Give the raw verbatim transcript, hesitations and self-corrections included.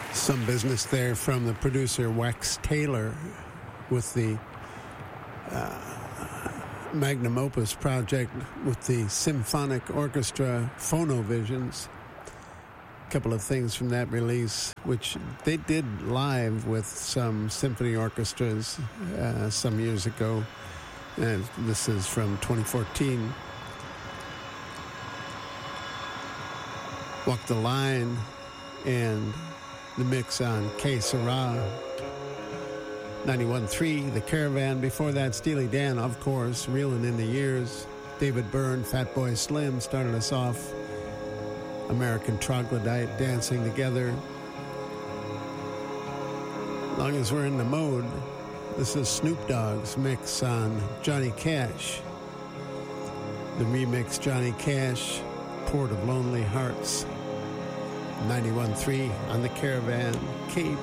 Some business there from the producer Wax Taylor with the uh, magnum opus project with the symphonic orchestra Phonovisions. A couple of things from that release, which they did live with some symphony orchestras uh, some years ago. And this is from twenty fourteen. Walk the Line and the mix on K Sarah. ninety-one point three, The Caravan. Before that, Steely Dan, of course, Reelin' in the Years. David Byrne, Fatboy Slim started us off. American Troglodyte, Dancing Together. Long as we're in the mode, this is Snoop Dogg's mix on Johnny Cash. The remix, Johnny Cash, Port of Lonely Hearts. ninety-one point three on The Caravan, K